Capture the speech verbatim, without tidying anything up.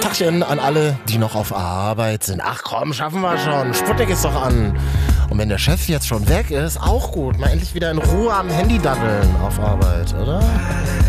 Tagchen an alle, die noch auf Arbeit sind. Ach komm, schaffen wir schon. Sputnik ist doch an. Und wenn der Chef jetzt schon weg ist, auch gut. Mal endlich wieder in Ruhe am Handy daddeln auf Arbeit, oder?